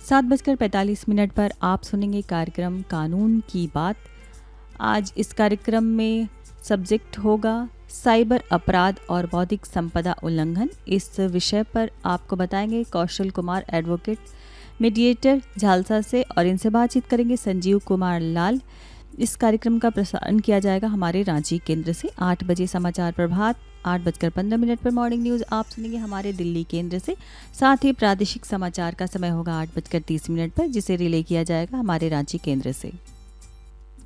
7:45 पर आप सुनेंगे कार्यक्रम कानून की बात। आज इस कार्यक्रम में सब्जेक्ट होगा साइबर अपराध और बौद्धिक संपदा उल्लंघन। इस विषय पर आपको बताएंगे कौशल कुमार, एडवोकेट मीडिएटर झालसा से, और इनसे बातचीत करेंगे संजीव कुमार लाल। इस कार्यक्रम का प्रसारण किया जाएगा हमारे रांची केंद्र से। 8 बजे समाचार प्रभात, 8:15 पर मॉर्निंग न्यूज़ आप सुनेंगे हमारे दिल्ली केंद्र से। साथ ही प्रादेशिक समाचार का समय होगा 8:30 पर, जिसे रिले किया जाएगा हमारे रांची केंद्र से।